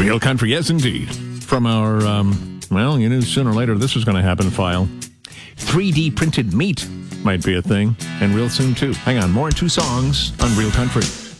Real country, yes, indeed. From our, well, you knew sooner or later this was going to happen file. 3D printed meat might be a thing, and real soon, too. Hang on, more in 2 songs on Real Country.